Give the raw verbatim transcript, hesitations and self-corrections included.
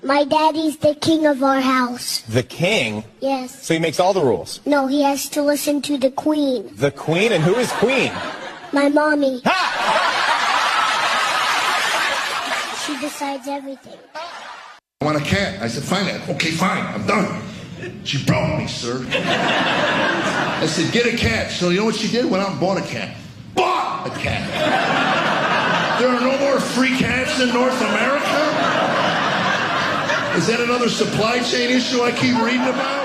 My daddy's the king of our house. The king? Yes. So he makes all the rules? No, he has to listen to the queen. The queen? And who is queen? My mommy. Ha! She decides everything. I want a cat. I said, fine. Okay, fine. I'm done. She broke me, sir. I said, get a cat. So you know what she did? Went out and bought a cat. Bought a cat. There are no more free cats in North America? Is that another supply chain issue I keep reading about?